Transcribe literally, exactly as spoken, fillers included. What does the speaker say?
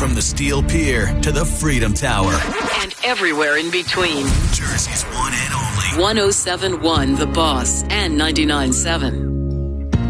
From the Steel Pier to the Freedom Tower. And everywhere in between. Jersey's one and only. one oh seven point one The Boss and ninety-nine point seven.